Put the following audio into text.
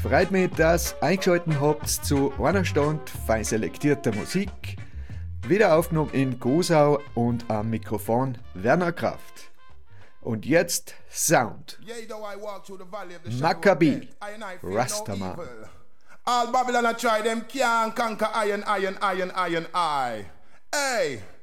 Freut mich, dass ihr eingeschaltet habt zu einer Stunde fein selektierter Musik. Wieder aufgenommen in Gosau und am Mikrofon Werner Kraft. Und jetzt Sound. Maccabi, Rastaman. All Babylon I try them can't conquer iron. Hey.